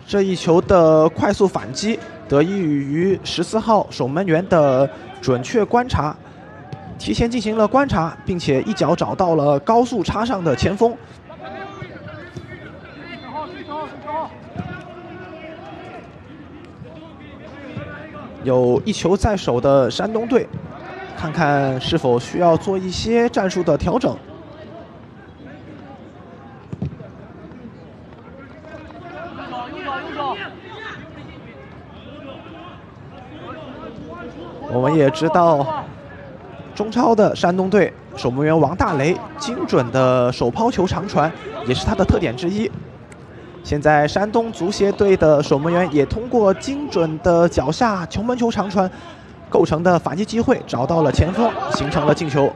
这一球的快速反击得益于14号守门员的准确观察，提前进行了观察，并且一脚找到了高速插上的前锋。有1球在手的山东队，看看是否需要做一些战术的调整。我们也知道，中超的山东队守门员王大雷精准的手抛球长传也是他的特点之一。现在山东足协队的守门员也通过精准的脚下球门球长传构成的反击机会，找到了前锋，形成了进球。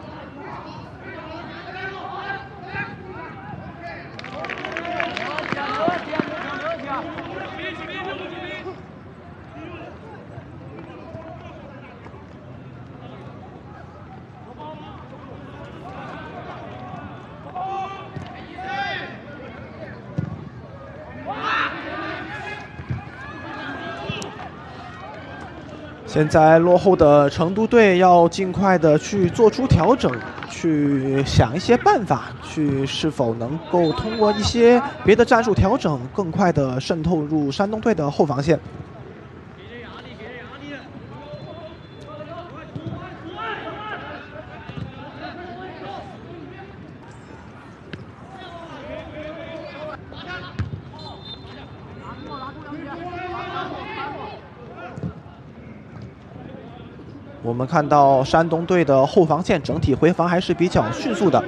现在落后的成都队要尽快的去做出调整，去想一些办法，去是否能够通过一些别的战术调整，更快的渗透入山东队的后防线。我们看到山东队的后防线整体回防还是比较迅速的，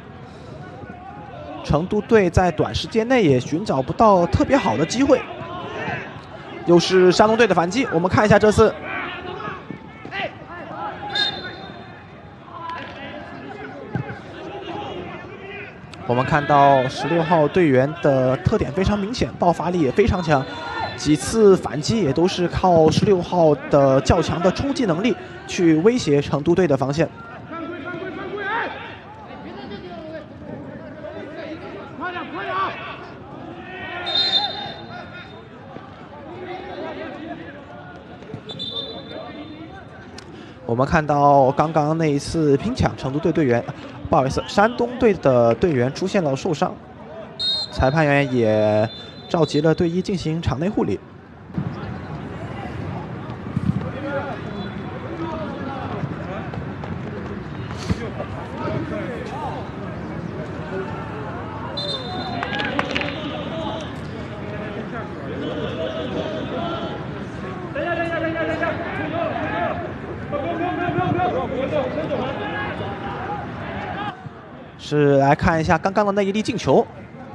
成都队在短时间内也寻找不到特别好的机会。又是山东队的反击，我们看一下这次。我们看到16号队员的特点非常明显，爆发力也非常强。几次反击也都是靠16号的较强的冲击能力去威胁成都队的防线。我们看到刚刚那一次拼抢，成都队队员，不好意思，山东队的队员出现了受伤，裁判员也召集了队医进行场内护理。是来看一下刚刚的那一粒进球。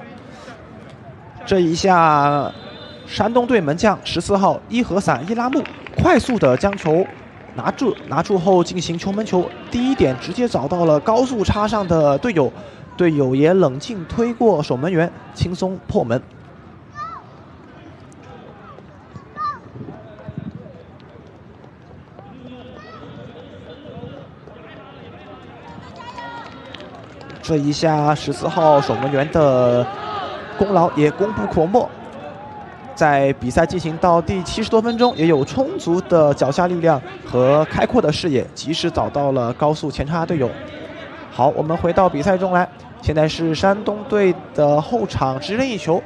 这一下，山东队门将14号伊和散伊拉木快速的将球拿住后进行球门球，第一点直接找到了高速插上的队友，队友也冷静推过守门员，轻松破门。这一下14号守门员的功劳也功不可没，在比赛进行到第70多分钟，也有充足的脚下力量和开阔的视野，及时找到了高速前插队友。好，我们回到比赛中来，现在是山东队的后场直任一球。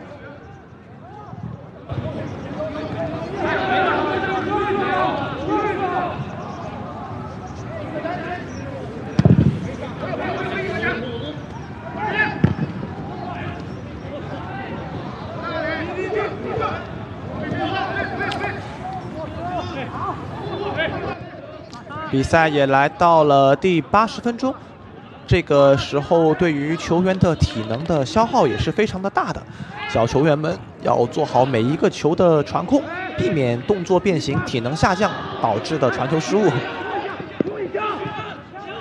比赛也来到了第80分钟，这个时候对于球员的体能的消耗也是非常的大的，小球员们要做好每一个球的传控，避免动作变形、体能下降导致的传球失误。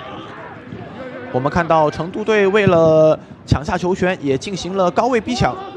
我们看到成都队为了抢下球权，也进行了高位逼抢，